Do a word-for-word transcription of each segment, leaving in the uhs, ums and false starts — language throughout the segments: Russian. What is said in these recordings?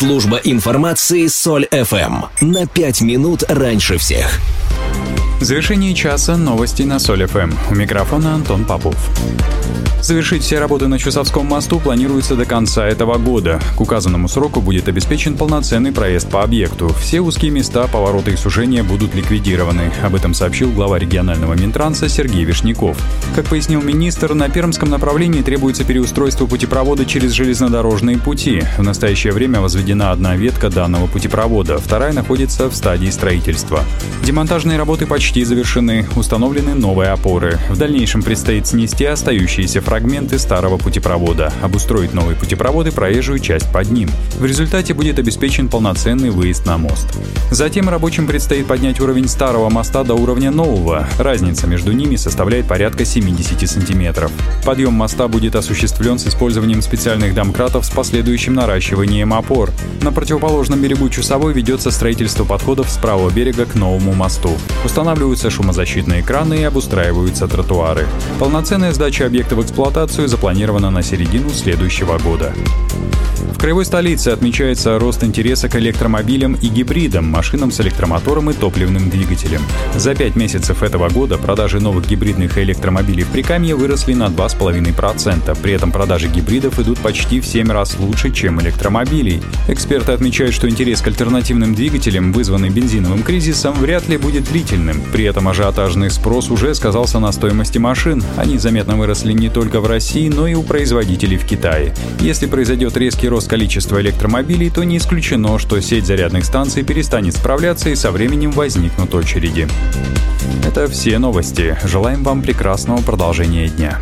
Служба информации Соль эф эм. На пять минут раньше всех. В завершении часа новости на Соль эф эм. У микрофона Антон Попов. Завершить все работы на Чусовском мосту планируется до конца этого года. К указанному сроку будет обеспечен полноценный проезд по объекту. Все узкие места, повороты и сужения будут ликвидированы. Об этом сообщил глава регионального Минтранса Сергей Вишняков. Как пояснил министр, на Пермском направлении требуется переустройство путепровода через железнодорожные пути. В настоящее время возведена одна ветка данного путепровода, вторая находится в стадии строительства. Демонтажные работы почти завершены, установлены новые опоры. В дальнейшем предстоит снести остающиеся фрагменты старого путепровода, обустроить новый путепровод и проезжую часть под ним. В результате будет обеспечен полноценный выезд на мост. Затем рабочим предстоит поднять уровень старого моста до уровня нового. Разница между ними составляет порядка семьдесят сантиметров. Подъем моста будет осуществлен с использованием специальных домкратов с последующим наращиванием опор. На противоположном берегу Чусовой ведется строительство подходов с правого берега к новому мосту. Устанавливаются шумозащитные краны и обустраиваются тротуары. Полноценная сдача объекта в эксплуатацию запланирована на середину следующего года. В краевой столице отмечается рост интереса к электромобилям и гибридам, машинам с электромотором и топливным двигателем. За пять месяцев этого года продажи новых гибридных электромобилей в Прикамье выросли на два с половиной процента. При этом продажи гибридов идут почти в семь раз лучше, чем электромобилей. Эксперты отмечают, что интерес к альтернативным двигателям, вызванный бензиновым кризисом, вряд ли будет длительным. При этом ажиотажный спрос уже сказался на стоимости машин. Они заметно выросли не только в России, но и у производителей в Китае. Если произойдет резкий рост количества электромобилей, то не исключено, что сеть зарядных станций перестанет справляться и со временем возникнут очереди. Это все новости. Желаем вам прекрасного продолжения дня.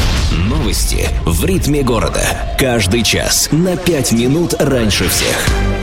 Новости в ритме города. Каждый час на пять минут раньше всех.